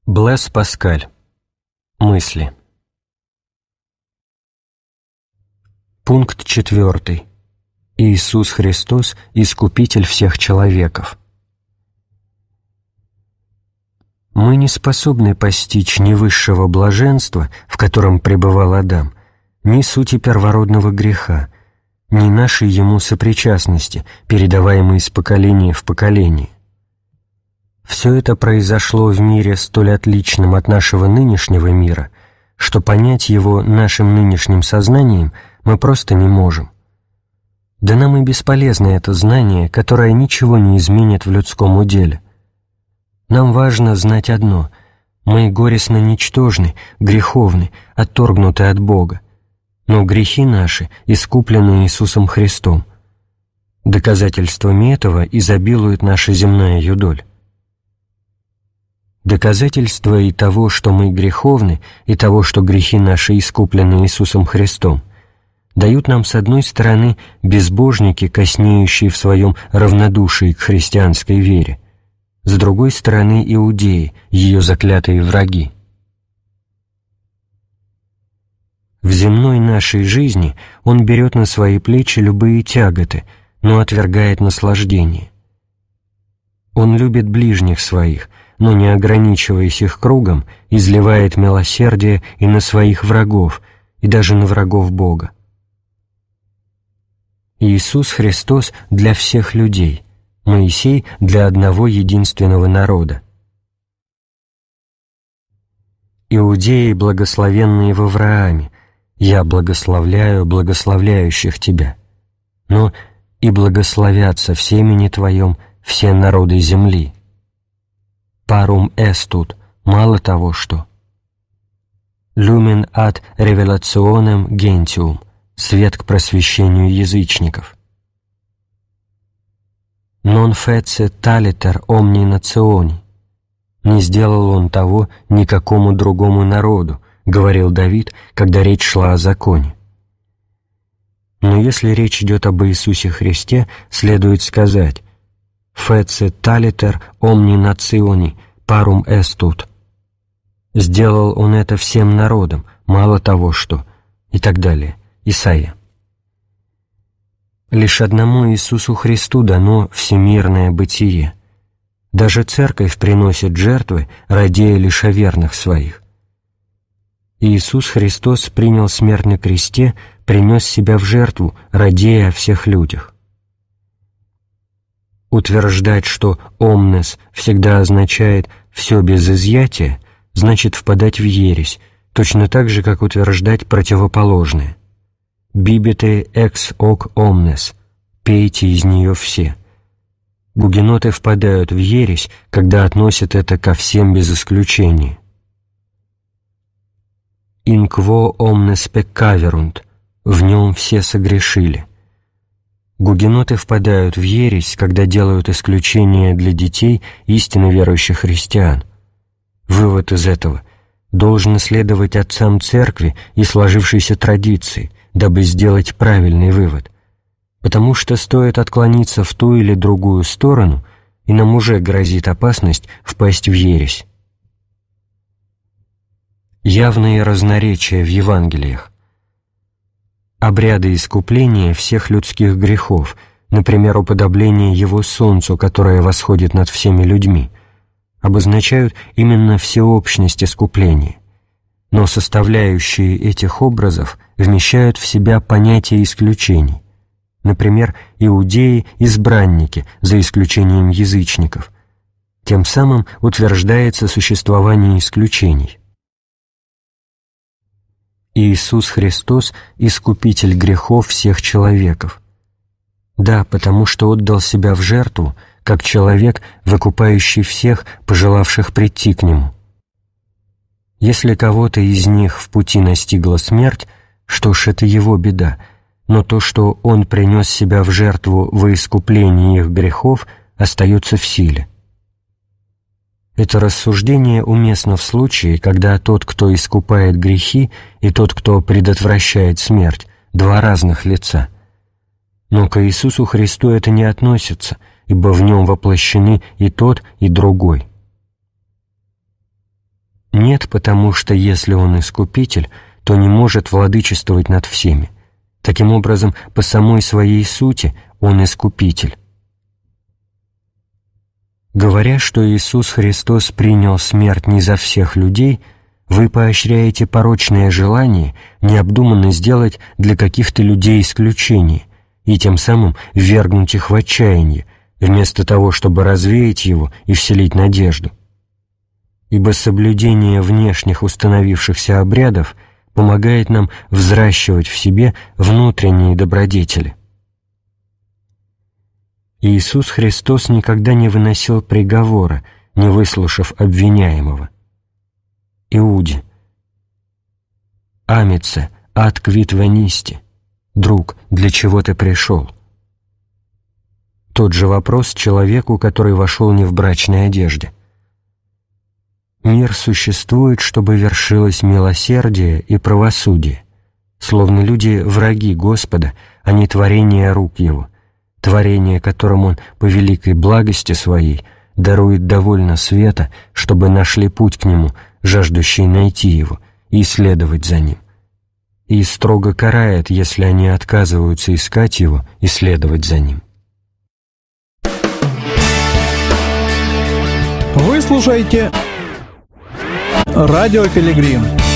Блэс Паскаль. Мысли. Пункт 4. Иисус Христос – Искупитель всех человеков. Мы не способны постичь ни высшего блаженства, в котором пребывал Адам, ни сути первородного греха, ни нашей ему сопричастности, передаваемой из поколения в поколение. Все это произошло в мире столь отличном от нашего нынешнего мира, что понять его нашим нынешним сознанием мы просто не можем. Да нам и бесполезно это знание, которое ничего не изменит в людском уделе. Нам важно знать одно – мы горестно ничтожны, греховны, отторгнуты от Бога, но грехи наши искуплены Иисусом Христом. Доказательствами этого изобилует наша земная юдоль. Доказательство и того, что мы греховны, и того, что грехи наши искуплены Иисусом Христом, дают нам, с одной стороны, безбожники, коснеющие в своем равнодушии к христианской вере, с другой стороны, иудеи, ее заклятые враги. В земной нашей жизни он берет на свои плечи любые тяготы, но отвергает наслаждение. Он любит ближних своих, но, не ограничиваясь их кругом, изливает милосердие и на своих врагов, и даже на врагов Бога. Иисус Христос для всех людей, Моисей для одного единственного народа. Иудеи, благословенные в Аврааме, я благословляю благословляющих тебя, но и благословятся в семени твоем все народы земли. Парум эстут, мало того, что. Люмен ад ревелационем гентиум, свет к просвещению язычников. Non fece taliter omni nazioni, не сделал он того никакому другому народу, говорил Давид, когда речь шла о законе. Но если речь идет об Иисусе Христе, следует сказать «Fece taliter omni nazioni parum estut». Сделал он это всем народам, мало того, что, и так далее. Исайя. Лишь одному Иисусу Христу дано всемирное бытие. Даже Церковь приносит жертвы, радея лишь о верных своих. Иисус Христос принял смерть на кресте, принес себя в жертву, радея о всех людях. Утверждать, что «omnes» всегда означает «все без изъятия», значит впадать в ересь, точно так же, как утверждать противоположное. «Bibite ex hoc omnes» – «пейте из нее все». Гугеноты впадают в ересь, когда относят это ко всем без исключения. «In quo omnes peccaverunt» – «в нем все согрешили». Гугеноты впадают в ересь, когда делают исключения для детей истинно верующих христиан. Вывод из этого – должно следовать отцам Церкви и сложившейся традиции, дабы сделать правильный вывод, потому что стоит отклониться в ту или другую сторону, и нам уже грозит опасность впасть в ересь. Явные разноречия в Евангелиях. Обряды искупления всех людских грехов, например, уподобление его солнцу, которое восходит над всеми людьми, обозначают именно всеобщность искупления, но составляющие этих образов вмещают в себя понятие исключений. Например, иудеи – избранники, за исключением язычников. Тем самым утверждается существование исключений. Иисус Христос – Искупитель грехов всех человеков. Да, потому что отдал себя в жертву, как человек, выкупающий всех, пожелавших прийти к Нему. Если кого-то из них в пути настигла смерть, что ж, это его беда, но то, что Он принес себя в жертву во искуплении их грехов, остается в силе. Это рассуждение уместно в случае, когда тот, кто искупает грехи, и тот, кто предотвращает смерть, два разных лица. Но к Иисусу Христу это не относится, ибо в Нем воплощены и тот, и другой. Нет, потому что если Он искупитель, то не может владычествовать над всеми. Таким образом, по самой своей сути Он искупитель. Говоря, что Иисус Христос принял смерть не за всех людей, вы поощряете порочное желание необдуманно сделать для каких-то людей исключение и тем самым ввергнуть их в отчаяние, вместо того, чтобы развеять его и вселить надежду. Ибо соблюдение внешних установившихся обрядов помогает нам взращивать в себе внутренние добродетели. Иисус Христос никогда не выносил приговора, не выслушав обвиняемого. Иуде: «Амице, ад квит венисти, друг, для чего ты пришел?» Тот же вопрос человеку, который вошел не в брачной одежде. Мир существует, чтобы вершилось милосердие и правосудие, словно люди враги Господа, а не творение рук Его, творение, которым Он по великой благости Своей дарует довольно света, чтобы нашли путь к Нему, жаждущие найти Его и следовать за Ним, и строго карает, если они отказываются искать Его и следовать за Ним. Вы слушаете «Радио Пилигрим».